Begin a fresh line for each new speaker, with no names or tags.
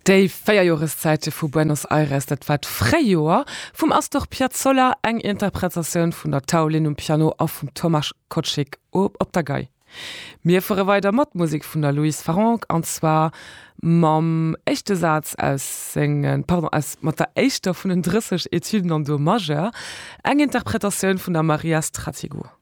Déi Feierjoreszeite vu Buenos Aires, dat wat Freijoer vum Astor Piazzolla eng Interpretationun vun der Taulin um Piano a vum Thomas Kotschik op der Gei. Mir vorre weiter Modmusik vun der Louis Farranc anzwar mam echte Satz aus mat der Eichter vun den 30 Etüden an do Majeur eng Interpretationun vun der Maria Stratigo.